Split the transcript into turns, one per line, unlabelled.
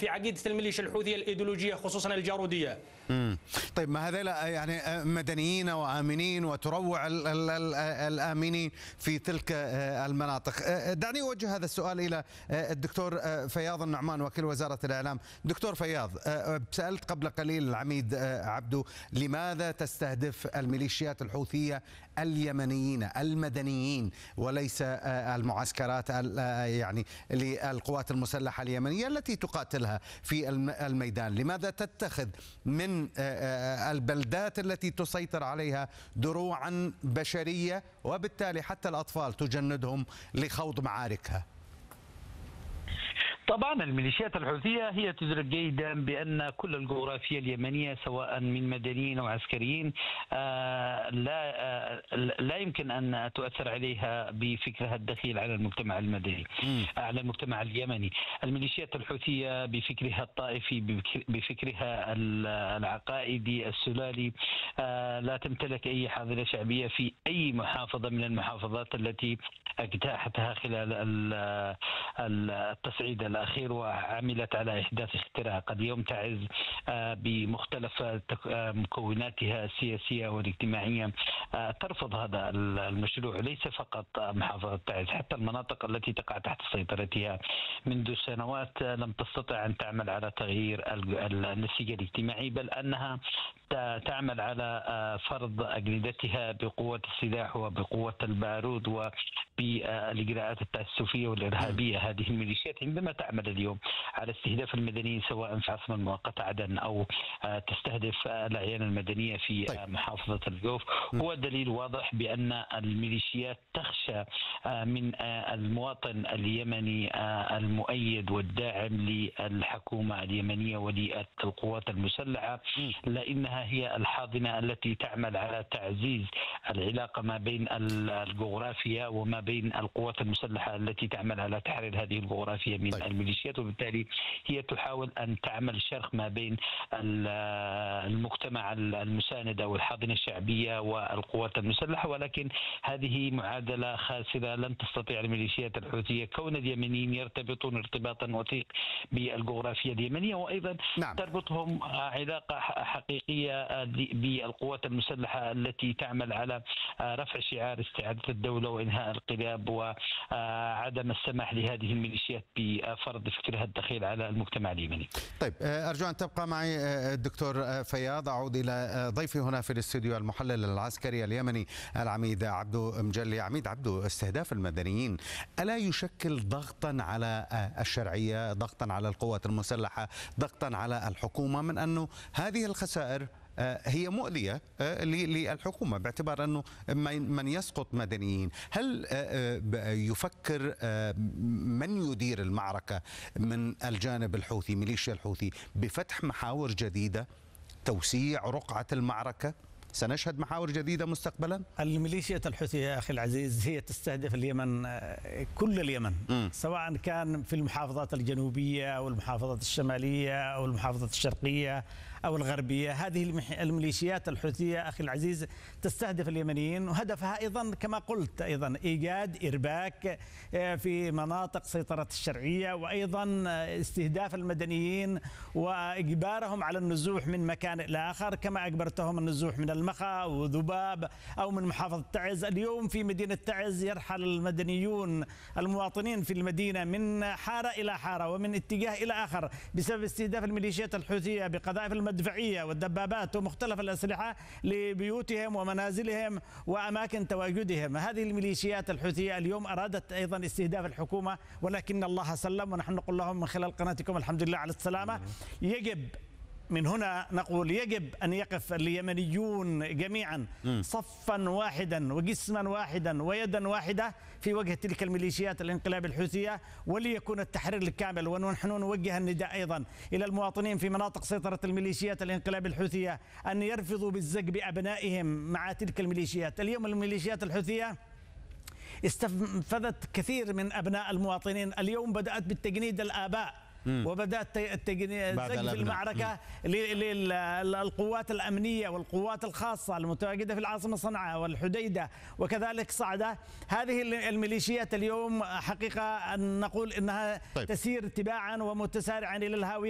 في عقيدة الميليشيا الحوثية الإيديولوجية خصوصا الجارودية.
طيب ما هذا يعني مدنيين وآمنين وتروع الآمنين في تلك المناطق. دعني أوجه هذا السؤال إلى الدكتور فياض النعمان وكيل وزارة الإعلام. دكتور فياض، سألت قبل قليل العميد عبدو لماذا تستهدف الميليشيات الحوثية اليمنيين المدنيين وليس المعسكرات يعني للقوات المسلحة اليمنية التي تقاتلها في الميدان؟ لماذا تتخذ من البلدات التي تسيطر عليها دروعا بشرية وبالتالي حتى الأطفال تجندهم لخوض معاركها؟
طبعا الميليشيات الحوثية هي تدرك جيدا بأن كل الجغرافيا اليمنية سواء من مدنيين أو عسكريين لا يمكن أن تؤثر عليها بفكرها الدخيل على المجتمع المدني، على المجتمع اليمني. الميليشيات الحوثية بفكرها الطائفي، بفكرها العقائدي السلالي، لا تمتلك أي حاضنة شعبية في أي محافظة من المحافظات التي اجتاحتها خلال التصعيد الأخير وعملت على إحداث اختراق. اليوم تعز بمختلف مكوناتها السياسية والاجتماعية ترفض هذا المشروع، ليس فقط محافظة تعز، حتى المناطق التي تقع تحت سيطرتها منذ سنوات لم تستطع أن تعمل على تغيير النسيج الاجتماعي، بل أنها تعمل على فرض أجندتها بقوة السلاح وبقوة البارود وبالإجراءات التعسفية والإرهابية. هذه الميليشيات عندما تعمل اليوم على استهداف المدنيين سواء في عاصمة المؤقتة عدن أو تستهدف الأعيان المدنية في محافظة الجوف، هو دليل واضح بأن الميليشيات تخشى من المواطن اليمني المؤيد والداعم للحكومة اليمنية وللقوات المسلحة، لأنها هي الحاضنة التي تعمل على تعزيز العلاقة ما بين الجغرافيا وما بين القوات المسلحة التي تعمل على تحرير هذه الجغرافيا من الميليشيات، وبالتالي هي تحاول أن تعمل شرخ ما بين المجتمع المساند أو الحاضنة الشعبية والقوات المسلحة. ولكن هذه معادلة خاسرة، لن تستطيع الميليشيات الحوثية كون اليمنيين يرتبطون ارتباطا وثيق بالجغرافيا اليمنية، وأيضا تربطهم علاقة حقيقية بالقوات المسلحة التي تعمل على رفع شعار استعادة الدولة وإنهاء الانقلاب وعدم السماح لهذه الميليشيات بفرض فكرها الدخيل على المجتمع اليمني.
طيب أرجو أن تبقى معي الدكتور فياض. أعود إلى ضيفي هنا في الاستوديو المحلل العسكري اليمني العميد عبدو مجلي. عميد عبدو، استهداف المدنيين ألا يشكل ضغطا على الشرعية، ضغطا على القوات المسلحة، ضغطا على الحكومة، من أنه هذه الخسائر هي مؤذية للحكومة باعتبار أنه من يسقط مدنيين؟ هل يفكر من يدير المعركة من الجانب الحوثي، ميليشيا الحوثي، بفتح محاور جديدة، توسيع رقعة المعركة؟ سنشهد محاور جديدة مستقبلا؟
الميليشيات الحوثية يا أخي العزيز هي تستهدف اليمن، كل اليمن، سواء كان في المحافظات الجنوبية أو المحافظات الشمالية أو المحافظات الشرقية أو الغربية. هذه الميليشيات الحوثية أخي العزيز تستهدف اليمنيين، وهدفها أيضا كما قلت أيضا إيجاد إرباك في مناطق سيطرة الشرعية، وأيضا استهداف المدنيين وإجبارهم على النزوح من مكان إلى آخر، كما أجبرتهم النزوح من المخا وذباب أو من محافظة تعز. اليوم في مدينة تعز يرحل المدنيون المواطنين في المدينة من حارة إلى حارة ومن اتجاه إلى آخر بسبب استهداف الميليشيات الحوثية بقذائف المدفعية والدبابات ومختلف الأسلحة لبيوتهم ومنازلهم وأماكن تواجدهم. هذه الميليشيات الحوثية اليوم أرادت أيضا استهداف الحكومة، ولكن الله سلم، ونحن نقول لهم من خلال قناتكم الحمد لله على السلامة. يجب من هنا نقول يجب أن يقف اليمنيون جميعا صفا واحدا وجسما واحدا ويدا واحدة في وجه تلك الميليشيات الانقلاب الحوثية، وليكون التحرير الكامل. ونحن نوجه النداء أيضا إلى المواطنين في مناطق سيطرة الميليشيات الانقلاب الحوثية أن يرفضوا بالزق بأبنائهم مع تلك الميليشيات. اليوم الميليشيات الحوثية استنفذت كثير من أبناء المواطنين. اليوم بدأت بالتجنيد الآباء وبدأت زج في المعركة للقوات الأمنية والقوات الخاصة المتواجدة في العاصمة صنعاء والحديدة وكذلك صعدة. هذه الميليشيات اليوم حقيقة أن نقول إنها تسير تباعا ومتسارعا إلى الهاوية.